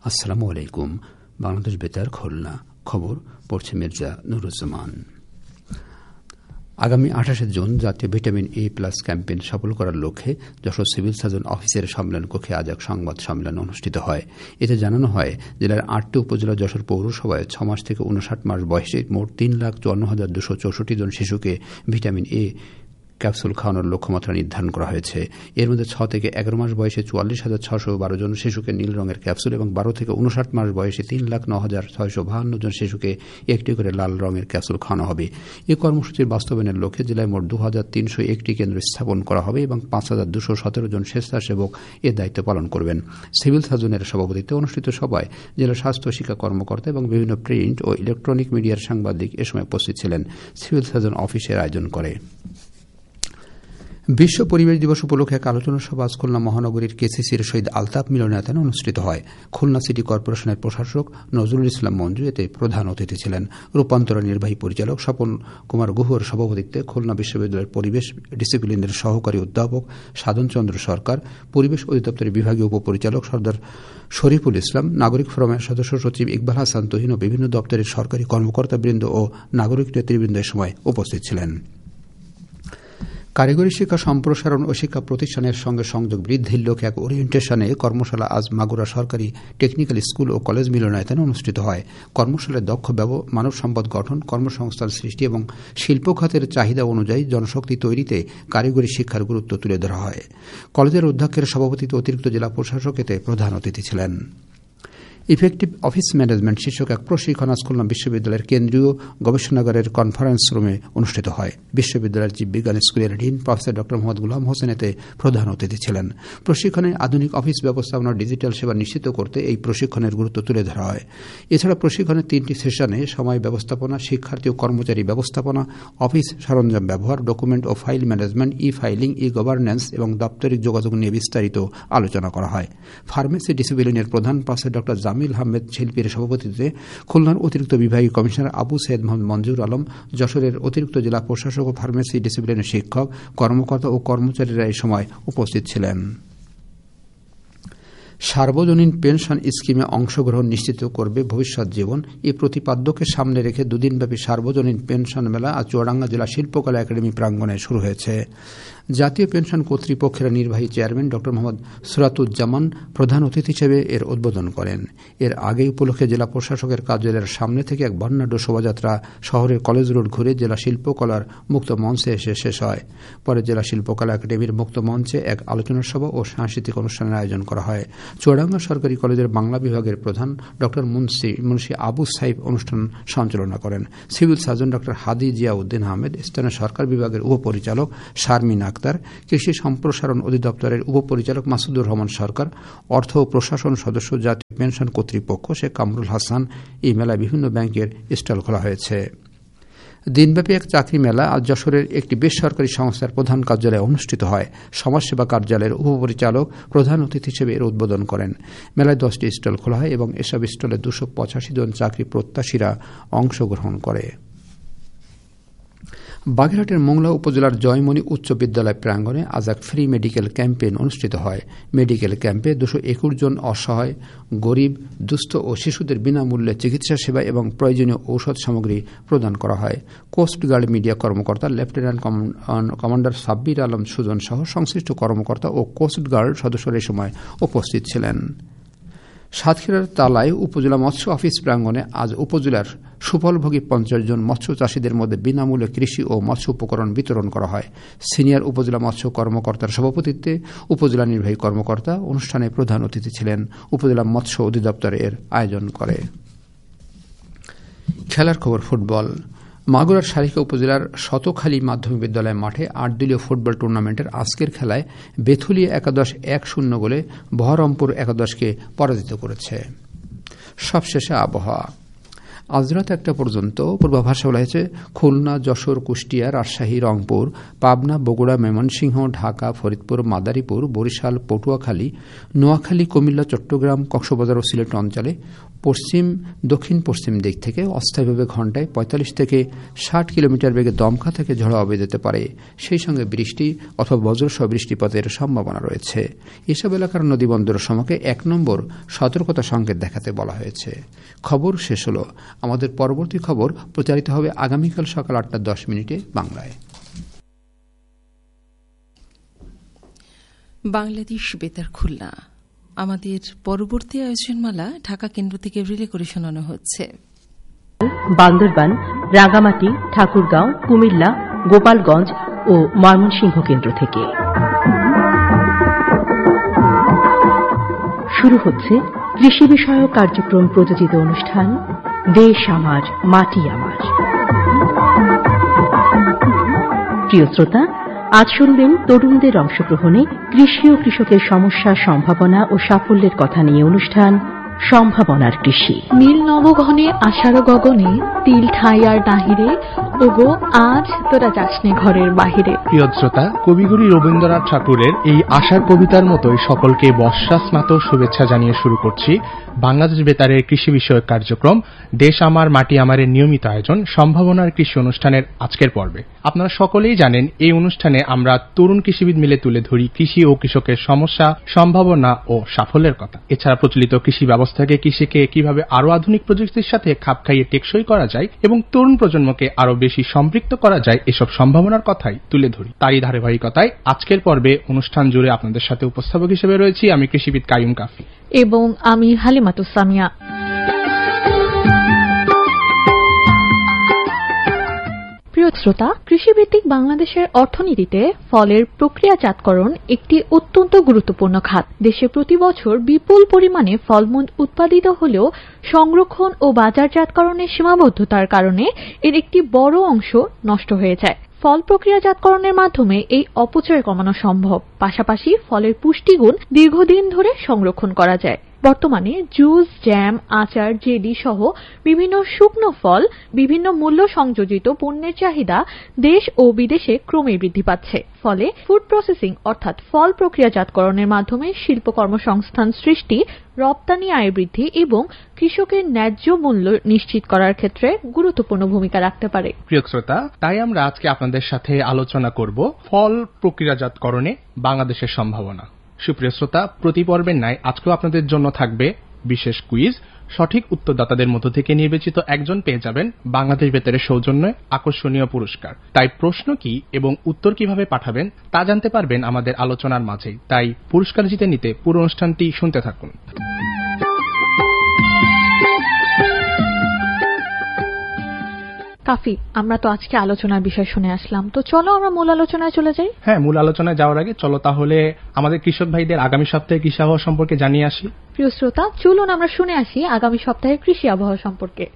আসসালামু আলাইকুম। বাংলাদেশ বেতার খুলনা খবর পড়ছে মির্জা নুরুজ্জামান। আগামী 28 জুন জাতীয় ভিটামিন এ প্লাস ক্যাম্পেইন সফল করার লক্ষ্যে যশোর সিভিল সার্জন অফিসের সম্মেলন কক্ষে আজ এক সংবাদ সম্মেলন অনুষ্ঠিত হয়। এতে জানানো হয়, জেলার 8টি উপজেলা যশোর পৌরসভায় 6 মাস থেকে 59 মাস বয়সে মোট 3,54,264 জন শিশুকে ভিটামিন এ ক্যাপসুল খাওয়ানোর লক্ষ্যমাত্রা নির্ধারণ করা হয়েছে। এর মধ্যে 6 থেকে 11 মাস বয়সে 44,612 জন শিশুকে নীল রঙের ক্যাপসুল এবং 12 থেকে 59 মাস বয়সে 3,09,652 জন শিশুকে একটি করে লাল রঙের ক্যাপসুল খাওয়ানো হবে। এই কর্মসূচির বাস্তবায়নের লক্ষ্যে জেলায় মোট 2,301টি কেন্দ্র স্থাপন করা হবে এবং 5,217 জন স্বেচ্ছাসেবক এর দায়িত্ব পালন করবেন। সিভিল সার্জনের সভাপতিত্বে অনুষ্ঠিত সভায় জেলা স্বাস্থ্য শিক্ষা কর্মকর্তা এবং বিভিন্ন প্রিন্ট ও ইলেকট্রনিক মিডিয়ার সাংবাদিক এ সময় উপস্থিত ছিলেন। সিভিল সার্জন অফিসের আয়োজন করে। বিশ্ব পরিবেশ দিবস উপলক্ষে এক আলোচনা সভা আজ খুলনা মহানগরীর কেসিসির শহীদ আলতাফ মিলনায়তনে অনুষ্ঠিত হয়। খুলনা সিটি কর্পোরেশনের প্রশাসক নজরুল ইসলাম মঞ্জু এতে প্রধান অতিথি ছিলেন। রূপান্তর নির্বাহী পরিচালক স্বপন কুমার গুহর সভাপতিত্বে খুলনা বিশ্ববিদ্যালয়ের পরিবেশ ডিসিপ্লিনের সহকারী অধ্যাপক সাধন চন্দ্র সরকার, পরিবেশ অধিদপ্তরের বিভাগীয় উপপরিচালক সর্দার শরীফুল ইসলাম, নাগরিক ফোরামের সদস্য সচিব ইকবাল হাসান তুহিন ও বিভিন্ন দপ্তরের সরকারি কর্মকর্তাবৃন্দ ও নাগরিক নেতৃবৃন্দ এ সময় উপস্থিত ছিলেন। কারিগরি শিক্ষা সম্প্রসারণ ও শিক্ষা প্রতিষ্ঠানের সঙ্গে সংযোগ বৃদ্ধির লক্ষ্যে এক ওরিয়েন্টেশনে কর্মশালা আজ মাগুরা সরকারি টেকনিক্যাল স্কুল ও কলেজ মিলনায়তনে অনুষ্ঠিত হয়। কর্মশালায় দক্ষ মানব সম্পদ গঠন, কর্মসংস্থান সৃষ্টি এবং শিল্প খাতের চাহিদা অনুযায়ী জনশক্তি তৈরিতে কারিগরি শিক্ষার গুরুত্ব তুলে ধরা হয়। কলেজের অধ্যক্ষের সভাপতিত্বে অতিরিক্ত জেলা প্রশাসক এতে প্রধান অতিথি ছিলেন। ইফেক্টিভ অফিস ম্যানেজমেন্ট শীর্ষক এক প্রশিক্ষণ আজ খুলনা বিশ্ববিদ্যালয়ের কেন্দ্রীয় গবেষণাগারের কনফারেন্স রুমে অনুষ্ঠিত হয়। বিশ্ববিদ্যালয়ের জীববিজ্ঞান স্কুলের ডিন প্রফেসর ড মোহাম্মদ গুলাম হোসেন এতে প্রধান অতিথি ছিলেন। প্রশিক্ষণে আধুনিক অফিস ব্যবস্থাপনা ডিজিটাল সেবা নিশ্চিত করতে এই প্রশিক্ষণের গুরুত্ব তুলে ধরা হয়। এছাড়া প্রশিক্ষণের 3টি সেশনে সময় ব্যবস্থাপনা, শিক্ষার্থী ও কর্মচারী ব্যবস্থাপনা, অফিস সরঞ্জাম ব্যবহার, ডকুমেন্ট ও ফাইল ম্যানেজমেন্ট, ই ফাইলিং, ই গভর্নেন্স এবং দাপ্তরিক যোগাযোগ নিয়ে বিস্তারিত আলোচনা করা হয়। ফার্মেসি ডিসিপ্লিনের প্রধান প্রফেসর ড জামিল আহমেদ শিল্পীর সভাপতিত্বে খুলনার অতিরিক্ত বিভাগীয় কমিশনার আবু সৈয়দ মোহাম্মদ মঞ্জুর আলম, যশোরের অতিরিক্ত জেলা প্রশাসক ও ফার্মেসি ডিসিপ্লিনের শিক্ষক, কর্মকর্তা ও কর্মচারীরা এই সময় উপস্থিত ছিলেন। সার্বজনীন পেনশন স্কিমে অংশগ্রহণ নিশ্চিত করবে ভবিষ্যৎ জীবন, এই প্রতিপাদ্যকে সামনে রেখে দুদিনব্যাপী সার্বজনীন পেনশন মেলা আজ চুয়াডাঙ্গা জেলা শিল্পকলা একাডেমি প্রাঙ্গণে শুরু হয়েছে। জাতীয় পেনশন কর্তৃপক্ষের নির্বাহী চেয়ারম্যান ড মোহাম্মদ সুরাতুজ্জামান প্রধান অতিথি হিসেবে এর উদ্বোধন করেন। এর আগে উপলক্ষে জেলা প্রশাসকের কার্যালয়ের সামনে থেকে এক বর্ণাঢ্য শোভাযাত্রা শহরের কলেজ রোড ঘুরে জেলা শিল্পকলার মুক্ত মঞ্চে এসে শেষ হয়। পরে জেলা শিল্পকলা একাডেমির মুক্ত মঞ্চে এক আলোচনা সভা ও সাংস্কৃতিক অনুষ্ঠানের আয়োজন করা হয়। চুয়াডাঙ্গা সরকারি কলেজের বাংলা বিভাগের প্রধান ড মুন্সি আবু সাইফ অনুষ্ঠান সঞ্চালনা করেন। সিভিল সার্জন ড হাদি জিয়াউদ্দিন আহমেদ, স্থানীয় সরকার বিভাগের উপপরিচালক শারমিন আক্তার, কৃষি সম্প্রসারণ অধিদপ্তরের উপপরিচালক মাসুদুর রহমান সরকার, অর্থ ও প্রশাসন সদস্য জাতীয় পেনশন কর্তৃপক্ষ শেখ কামরুল হাসান। এই মেলায় বিভিন্ন ব্যাংকের স্টল খোলা হয়েছে। দিনব্যাপী এক চাকরি মেলা আজ যশোরের একটি বেসরকারি সংস্থার প্রধান কার্যালয়ে অনুষ্ঠিত হয়। সমাজসেবা কার্যালয়ের উপপরিচালক প্রধান অতিথি হিসেবে এর উদ্বোধন করেন। মেলায় 10টি স্টল খোলা হয় এবং এসব স্টলে 285 জন চাকরি প্রত্যাশীরা অংশগ্রহণ করে। বাগেরহাটের মোংলা উপজেলার জয়মণি উচ্চ বিদ্যালয় প্রাঙ্গণে আজ এক ফ্রি মেডিকেল ক্যাম্পেইন অনুষ্ঠিত হয়। মেডিকেল ক্যাম্পে 221 জন অসহায়, গরিব, দুস্থ ও শিশুদের বিনামূল্যে চিকিৎসা সেবা এবং প্রয়োজনীয় ঔষধ সামগ্রী প্রদান করা হয়। কোস্টগার্ড মিডিয়া কর্মকর্তা লেফটেন্যান্ট কমান্ডার সাব্বির আলম সুজন সহ সংশ্লিষ্ট কর্মকর্তা ও কোস্টগার্ড সদস্যরা এই সময় উপস্থিত ছিলেন। সাতক্ষীরার তালায় উপজেলা মৎস্য অফিস প্রাঙ্গণে আজ উপজেলার সুফলভোগী 50 জন মৎস্য চাষীদের মধ্যে বিনামূল্যে কৃষি ও মৎস্য উপকরণ বিতরণ করা হয়। সিনিয়র উপজেলা মৎস্য কর্মকর্তার সভাপতিত্বে উপজেলা নির্বাহী কর্মকর্তা অনুষ্ঠানে প্রধান অতিথি ছিলেন। উপজেলা মৎস্য অধিদপ্তর এর আয়োজন করে। খেলার খবর ফুটবল। মাগুরার সারিকা উপজেলার শতখালী মাধ্যমিক বিদ্যালয় মাঠে 8 দলীয় ফুটবল টুর্নামেন্টের আজকের খেলায় বেথুলিয়া একাদশ 1-0 গোলে বহরমপুর একাদশকে পরাজিত করেছে। সবশেষে আবহাওয়া। আজ রাত 1টা পর্যন্ত পূর্বাভাসে বলা হয়েছে খুলনা, যশোর, কুষ্টিয়া, রাজশাহী, রংপুর, পাবনা, বগুড়া, ময়মনসিংহ, ঢাকা, ফরিদপুর, মাদারীপুর, বরিশাল, পটুয়াখালী, নোয়াখালী, কুমিল্লা, চট্টগ্রাম, কক্সবাজার ও সিলেট অঞ্চলে পশ্চিম দক্ষিণ পশ্চিম দিক থেকে অস্থায়ীভাবে ঘণ্টায় 45 থেকে 60 কিলোমিটার বেগে দমকা থেকে ঝড়ো হয়ে যেতে পারে। সেই সঙ্গে বৃষ্টি অথবা বজ্রসহ বৃষ্টিপাতের সম্ভাবনা রয়েছে। এসব এলাকার নদীবন্দরের সম্মুখে 1 নম্বর সতর্কতা সংকেত দেখাতে বলা হয়েছে। খবর শেষ হল। আমাদের পরবর্তী খবর প্রচারিত হবে আগামীকাল সকাল 8:10 বাংলায়। বাংলাদেশ বেতার খুলনা। আমাদের পরবর্তী আয়োজনমালা ঢাকা কেন্দ্র থেকে রিলে করে শোনানো হচ্ছে। বান্দরবান, রাঙ্গামাটি, ঠাকুরগাঁও, কুমিল্লা, গোপালগঞ্জ ও ময়মনসিংহ কেন্দ্র থেকে শুরু হচ্ছে কৃষি বিষয়ক কার্যক্রম প্রযোজিত অনুষ্ঠান দেশ আমার মাটি আমার। প্রিয় শ্রোতা, আজ শুনবেন তরুণদের অংশগ্রহণে কৃষি ও কৃষকের সমস্যা, সম্ভাবনা ও সাফল্যের কথা নিয়ে অনুষ্ঠান সম্ভাবনার কৃষি। নীল নবঘনে আষাঢ় গগনে তিল ঠাই আর নাহিরে, ওগো আজ তোরা যাসনে ঘরের বাহিরে। প্রিয় শ্রোতা, কবিগুরু রবীন্দ্রনাথ ঠাকুরের এই আষাঢ় কবিতার মতোই সকলকে বর্ষা স্নাত শুভেচ্ছা জানিয়ে শুরু করছি বাংলাদেশ বেতারের কৃষি বিষয়ক কার্যক্রম দেশ আমার মাটি আমারের নিয়মিত আয়োজন সম্ভাবনার কৃষি অনুষ্ঠানের আজকের পর্বে। আপনারা সকলেই জানেন, এই অনুষ্ঠানে আমরা তরুণ কৃষিবিদ মিলে তুলে ধরি কৃষি ও কৃষকের সমস্যা, সম্ভাবনা ও সাফল্যের কথা। এছাড়া প্রচলিত কৃষি ব্যবস্থাকে, কৃষিকে কিভাবে আরো আধুনিক প্রযুক্তির সাথে খাপ খাইয়ে টেকসই করা যায় এবং তরুণ প্রজন্মকে আরো বেশি সম্পৃক্ত করা যায়, এসব সম্ভাবনার কথাই তুলে ধরি। তারই ধারাবাহিকতায় আজকের পর্বে অনুষ্ঠান জুড়ে আপনাদের সাথে উপস্থাপক হিসেবে রয়েছি আমি কৃষিবিদ কাইয়ুম কাফি এবং আমি হালিমাতুস সামিয়া। প্রিয় শ্রোতা, কৃষিভিত্তিক বাংলাদেশের অর্থনীতিতে ফলের প্রক্রিয়াজাতকরণ একটি অত্যন্ত গুরুত্বপূর্ণ খাত। দেশে প্রতি বছর বিপুল পরিমাণে ফলমূল উৎপাদিত হলেও সংরক্ষণ ও বাজারজাতকরণের সীমাবদ্ধতার কারণে এর একটি বড় অংশ নষ্ট হয়ে যায়। ফল প্রক্রিয়াজাতকরণের মাধ্যমে এই অপচয় কমানো সম্ভব। পাশাপাশি ফলের পুষ্টিগুণ দীর্ঘদিন ধরে সংরক্ষণ করা যায়। বর্তমানে জুস, জ্যাম, আচার, জেলি সহ বিভিন্ন শুকনো ফল, বিভিন্ন মূল্য সংযোজিত পণ্যের চাহিদা দেশ ও বিদেশে ক্রমেই বৃদ্ধি পাচ্ছে। ফলে ফুড প্রসেসিং অর্থাৎ ফল প্রক্রিয়াজাতকরণের মাধ্যমে শিল্প কর্মসংস্থান সৃষ্টি, রপ্তানি আয় বৃদ্ধি এবং কৃষকের ন্যায্য মূল্য নিশ্চিত করার ক্ষেত্রে গুরুত্বপূর্ণ ভূমিকা রাখতে পারে। প্রিয় শ্রোতা, তাই আমরা আজকে আপনাদের সাথে আলোচনা করব ফল প্রক্রিয়াজাতকরণে বাংলাদেশের সম্ভাবনা। সুপ্রিয় শ্রোতা, প্রতি পর্বের ন্যায় আজকেও আপনাদের জন্য থাকবে বিশেষ কুইজ। সঠিক উত্তরদাতাদের মধ্য থেকে নির্বাচিত একজন পেয়ে যাবেন বাংলাদেশ বেতারের সৌজন্যে আকর্ষণীয় পুরস্কার। তাই প্রশ্ন কি এবং উত্তর কিভাবে পাঠাবেন তা জানতে পারবেন আমাদের আলোচনার মাঝেই। তাই পুরস্কার জিতে নিতে পুরো অনুষ্ঠানটি শুনতে থাকুন। কাফি, আমরা তো আজকে আলোচনার বিষয় শুনে আসলাম, তো চলো আমরা মূল আলোচনায় চলে যাই। হ্যাঁ, মূল আলোচনায় যাওয়ার আগে চলো তাহলে আমাদের কৃষক ভাইদের আগামী সপ্তাহে কৃষি আবহাওয়া সম্পর্কে জানিয়ে আসি। প্রিয় শ্রোতা, চলুন আমরা শুনে আসি আগামী সপ্তাহের কৃষি আবহাওয়া সম্পর্কে।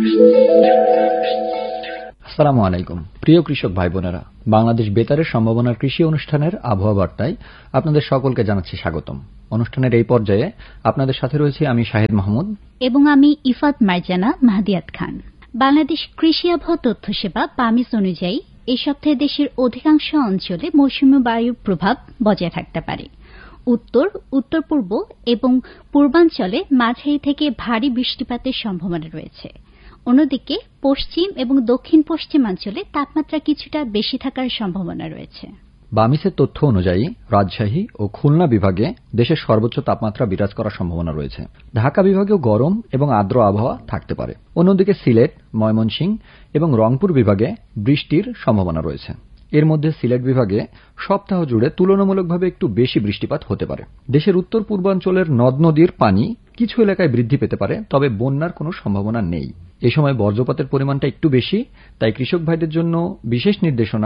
আসসালামু আলাইকুম প্রিয় কৃষক ভাই বোনেরা, বাংলাদেশ বেতারের সম্ভাবনার কৃষি অনুষ্ঠানের আবহাওয়া বার্তায় আপনাদের সকলকে জানাচ্ছি স্বাগতম। অনুষ্ঠানের এই পর্যায়ে আপনাদের সাথে রয়েছে আমি শাহিদ মাহমুদ এবং আমি ইফাত মার্জানা মাহদিয়াত খান। বাংলাদেশ কৃষি আবহাওয়া তথ্য সেবা বামিস অনুযায়ী এই সপ্তাহে দেশের অধিকাংশ অঞ্চলে মৌসুমী বায়ুর প্রভাব বজায় থাকতে পারে। উত্তর, উত্তর পূর্ব এবং পূর্বাঞ্চলে মাঝারি থেকে ভারী বৃষ্টিপাতের সম্ভাবনা রয়েছে। অন্যদিকে পশ্চিম এবং দক্ষিণ পশ্চিমাঞ্চলে তাপমাত্রা কিছুটা বেশি থাকার সম্ভাবনা রয়েছে। বামিসের তথ্য অনুযায়ী রাজশাহী ও খুলনা বিভাগে দেশের সর্বোচ্চ তাপমাত্রা বিরাজ করার সম্ভাবনা রয়েছে। ঢাকা বিভাগেও গরম এবং আর্দ্র আবহাওয়া থাকতে পারে। অন্যদিকে সিলেট, ময়মনসিংহ এবং রংপুর বিভাগে বৃষ্টির সম্ভাবনা রয়েছে। এর মধ্যে সিলেট বিভাগে সপ্তাহ জুড়ে তুলনামূলকভাবে একটু বেশি বৃষ্টিপাত হতে পারে। দেশের উত্তর পূর্বাঞ্চলের নদ নদীর পানি কিছু এলাকায় বৃদ্ধি পেতে পারে, তবে বন্যার কোনো সম্ভাবনা নেই। এই সময় বজ্রপাতের পরিমাণটা একটু বেশি, তাই কৃষক ভাইদের জন্য বিশেষ নির্দেশনা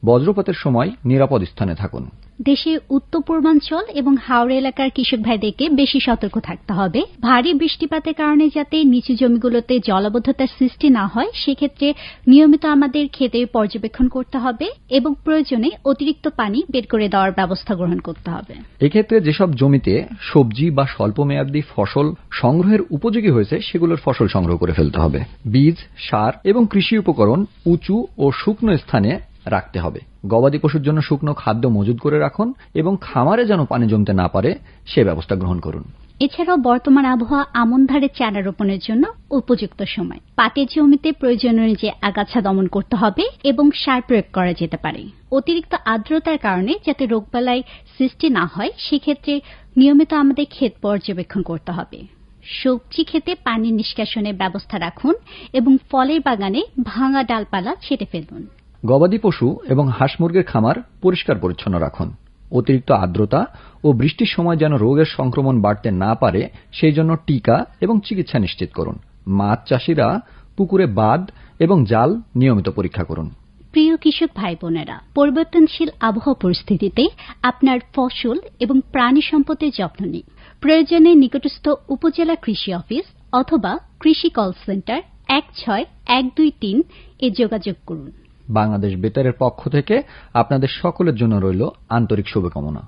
বজ্রপাতের সময় নিরাপদ স্থানে থাকুন। দেশের উত্তর পূর্বাঞ্চল এবং হাওড়া এলাকার কৃষক ভাইদেরকে বেশি সতর্ক থাকতে হবে। ভারী বৃষ্টিপাতের কারণে যাতে নিচু জমিগুলোতে জলাবদ্ধতার সৃষ্টি না হয় সেক্ষেত্রে নিয়মিত আমাদের ক্ষেতের পর্যবেক্ষণ করতে হবে এবং প্রয়োজনে অতিরিক্ত পানি বের করে দেওয়ার ব্যবস্থা গ্রহণ করতে হবে। এক্ষেত্রে যেসব জমিতে সবজি বা স্বল্পমেয়াদী ফসল সংগ্রহের উপযোগী হয়েছে সেগুলোর ফসল সংগ্রহ করে ফেলতে হবে। বীজ, সার এবং কৃষি উপকরণ উঁচু ও শুকনো স্থানে রাখতে হবে। গবাদি পশুর জন্য শুকনো খাদ্য মজুদ করে রাখুন এবং খামারে যেন পানি জমতে না পারে সে ব্যবস্থা গ্রহণ করুন। এছাড়াও বর্তমান আবহাওয়া আমন ধানের চারা রোপণের জন্য উপযুক্ত সময়। পাটের জমিতে প্রয়োজন অনুযায়ী আগাছা দমন করতে হবে এবং সার প্রয়োগ করা যেতে পারে। অতিরিক্ত আর্দ্রতার কারণে যাতে রোগবালাই সৃষ্টি না হয় সেক্ষেত্রে নিয়মিত আমাদের ক্ষেত পর্যবেক্ষণ করতে হবে। সবজি ক্ষেতে পানি নিষ্কাশনের ব্যবস্থা রাখুন এবং ফলের বাগানে ভাঙা ডালপালা ছেঁটে ফেলুন। গবাদি পশু এবং হাঁস মুরগির খামার পরিষ্কার পরিচ্ছন্ন রাখুন। অতিরিক্ত আর্দ্রতা ও বৃষ্টির সময় যেন রোগের সংক্রমণ বাড়তে না পারে সেই জন্য টিকা এবং চিকিৎসা নিশ্চিত করুন। মাছ চাষিরা পুকুরে বাঁধ এবং জাল নিয়মিত পরীক্ষা করুন। প্রিয় কৃষক ভাই বোনেরা, পরিবর্তনশীল আবহাওয়া পরিস্থিতিতে আপনার ফসল এবং প্রাণী সম্পদের যত্ন নিন। প্রয়োজনে নিকটস্থ উপজেলা কৃষি অফিস অথবা কৃষি কল সেন্টার 16123 এ যোগাযোগ করুন। বাংলাদেশ বেতারের পক্ষ থেকে আপনাদের সকলের জন্য রইল আন্তরিক শুভকামনা।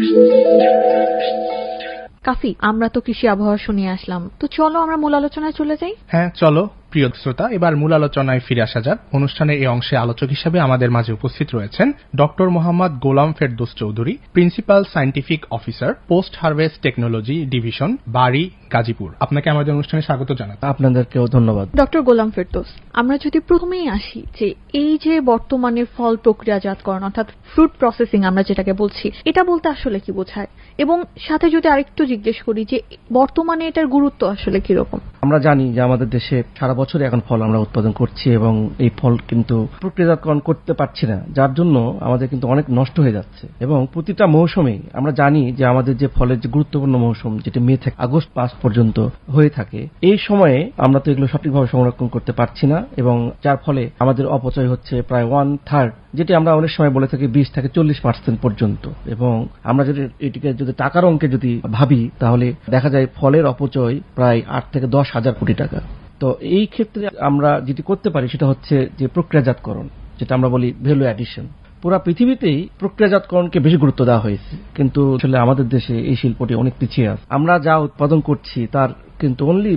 কাফি, আমরা তো কৃষি আবহাওয়া শুনিয়ে আসলাম, তো চলো আমরা মূল আলোচনায় চলে যাই। হ্যাঁ চলো প্রিয় শ্রোতা, এবার মূল আলোচনায় ফিরে আসা যাক। অনুষ্ঠানের এই অংশে আলোচক হিসেবে আমাদের মাঝে উপস্থিত রয়েছেন doctor Mohammad Golam Ferdous Chowdhury, principal scientific officer, post harvest technology division, বাড়ি, গাজীপুর। আপনাকে আমাদের অনুষ্ঠানে স্বাগত জানাই। আপনাদেরকেও ধন্যবাদ। ডক্টর গোলাম ফেরদৌস, আমরা যদি প্রথমেই আসি যে এই যে বর্তমানে ফল প্রক্রিয়াজাতকরণ অর্থাৎ ফ্রুট প্রসেসিং আমরা যেটাকে বলছি, এটা বলতে আসলে কি বোঝায়, এবং সাথে যদি আরেকটু জিজ্ঞেস করি যে বর্তমানে এটার গুরুত্ব আসলে কিরকম। আমরা জানি যে আমাদের দেশে সারা বছর এখন ফল আমরা উৎপাদন করছি এবং এই ফল কিন্তু প্রক্রিয়াজাতকরণ করতে পারছি না, যার জন্য আমাদের কিন্তু অনেক নষ্ট হয়ে যাচ্ছে। এবং প্রতিটা মৌসুমে আমরা জানি যে আমাদের যে ফলের যে গুরুত্বপূর্ণ মৌসুম যেটি মে থেকে আগস্ট মাস পর্যন্ত হয়ে থাকে, এই সময়ে আমরা তো এগুলো সঠিকভাবে সংরক্ষণ করতে পারছি না এবং যার ফলে আমাদের অপচয় হচ্ছে প্রায় 1/3, যেটি আমরা অনেক সময় বলে থাকি 20 থেকে 40% পর্যন্ত। এবং আমরা যদি এটিকে যদি টাকার অঙ্কে যদি ভাবি তাহলে দেখা যায় ফলের অপচয় প্রায় 8 থেকে 10 হাজার কোটি টাকা। তো এই ক্ষেত্রে আমরা যেটি করতে পারি সেটা হচ্ছে যে প্রক্রিয়াজাতকরণ, যেটা আমরা বলি ভ্যালু অ্যাডিশন। পুরা পৃথিবীতেই প্রক্রিয়াজাতকরণকে বেশি গুরুত্ব দেওয়া হয়েছে, কিন্তু আসলে আমাদের দেশে এই শিল্পটি অনেক পিছিয়ে আছে। আমরা যা উৎপাদন করছি তার কিন্তু অনলি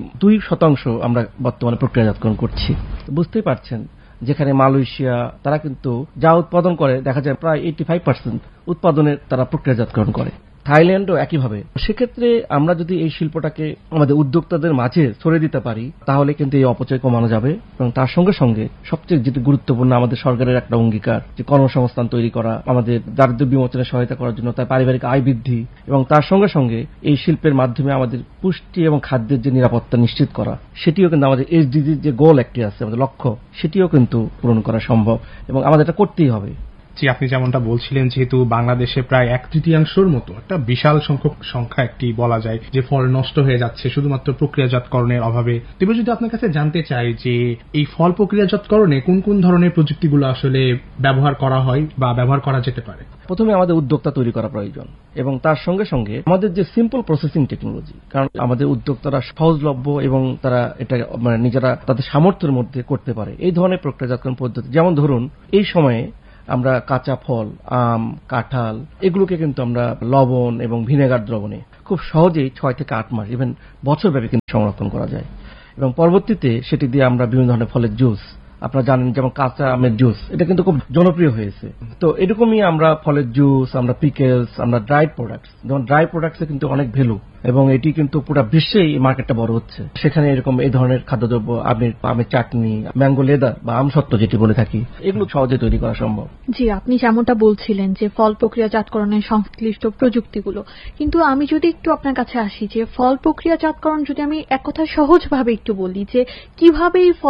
2% আমরা বর্তমানে প্রক্রিয়াজাতকরণ করছি। বুঝতেই পারছেন, যেখানে মালয়েশিয়া তারা কিন্তু যা উৎপাদন করে দেখা যায় প্রায় 85% উৎপাদনের তারা প্রক্রিয়াজাতকরণ করে। থাইল্যান্ডও একইভাবে। সেক্ষেত্রে আমরা যদি এই শিল্পটাকে আমাদের উদ্যোক্তাদের মাঝে ছড়িয়ে দিতে পারি তাহলে কিন্তু এই অপচয় কমানো যাবে। এবং তার সঙ্গে সঙ্গে সবচেয়ে যেটি গুরুত্বপূর্ণ আমাদের সরকারের একটা অঙ্গীকার যে কর্মসংস্থান তৈরি করা, আমাদের দারিদ্র্য বিমোচনে সহায়তা করার জন্য তার পারিবারিক আয় বৃদ্ধি, এবং তার সঙ্গে সঙ্গে এই শিল্পের মাধ্যমে আমাদের পুষ্টি এবং খাদ্যের যে নিরাপত্তা নিশ্চিত করা, সেটিও কিন্তু আমাদের SDGs যে গোল একটি আছে আমাদের লক্ষ্য, সেটিও কিন্তু পূরণ করা সম্ভব এবং আমাদের এটা করতেই হবে। জি, আপনি যেমনটা বলছিলেন, যেহেতু বাংলাদেশে প্রায় 1/3 মতো একটা বিশাল সংখ্যা একটি বলা যায় যে ফল নষ্ট হয়ে যাচ্ছে শুধুমাত্র প্রক্রিয়াজাতকরণের অভাবে। তবে যদি আপনার কাছে জানতে চাই যে এই ফল প্রক্রিয়াজাতকরণে কোন কোন ধরনের প্রযুক্তিগুলো আসলে ব্যবহার করা হয় বা ব্যবহার করা যেতে পারে। প্রথমে আমাদের উদ্যোক্তা তৈরি করা প্রয়োজন এবং তার সঙ্গে সঙ্গে আমাদের যে সিম্পল প্রসেসিং টেকনোলজি, কারণ আমাদের উদ্যোক্তারা সহজলভ্য এবং তারা এটা মানে নিজেরা তাদের সামর্থ্যের মধ্যে করতে পারে এই ধরনের প্রক্রিয়াজাতকরণ পদ্ধতি। যেমন ধরুন এই সময়ে আমরা কাঁচা ফল, আম, কাঁঠাল এগুলোকে কিন্তু আমরা লবণ এবং ভিনেগার দ্রবণে খুব সহজেই 6 থেকে 8 মাস ইভেন বছরব্যাপী কিন্তু সংরক্ষণ করা যায় এবং পরবর্তীতে সেটি দিয়ে আমরা বিভিন্ন ধরনের ফলের জুস, আপনারা জানেন যেমন কাঁচা আমের জুস, এটা কিন্তু খুব জনপ্রিয় হয়েছে। তো এরকমই আমরা ফলের জুস, আমরা পিকেলস, আমরা ড্রাইড প্রোডাক্টস, যেমন ড্রাই প্রোডাক্টসে কিন্তু অনেক ভ্যালু এবং এটি কিন্তু পুরো বিশ্বেই মার্কেটটা বড় হচ্ছে। সেখানে এরকম এই ধরনের খাদ্যদ্রব্য, আমের চাটনি, ম্যাঙ্গো লেদার বা আমসত্ত্ব যেটি বলে থাকি, এগুলো সহজে তৈরি করা সম্ভব। জি, আপনি যেমনটা বলছিলেন যে ফল প্রক্রিয়াজাতকরণের সংশ্লিষ্ট প্রযুক্তিগুলো, কিন্তু আমি যদি একটু আপনার কাছে আসি যে ফল প্রক্রিয়াজাতকরণ যদি আমি এক কথা সহজভাবে একটু বলি যে কিভাবে এই